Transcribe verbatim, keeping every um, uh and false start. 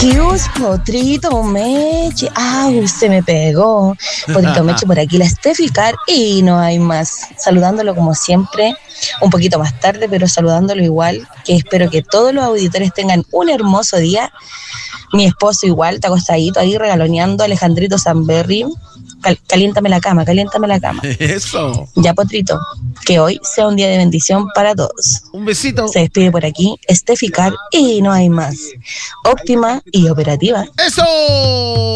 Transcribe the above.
Dios, Potrito Meche. ¡Ay, se me pegó! Potrito Meche por aquí, la Esteficar y no hay más. Saludándolo como siempre, un poquito más tarde, pero saludándolo igual, que espero que todos los auditores tengan un hermoso día. Mi esposo igual, está acostadito ahí regaloneando, Alejandrito Sanberry. Cal- caliéntame la cama, caliéntame la cama. Eso. Ya, Potrito, que hoy sea un día de bendición para todos. Un besito. Se despide por aquí Esteficar y no hay más. Óptima y operativa. ¡Eso!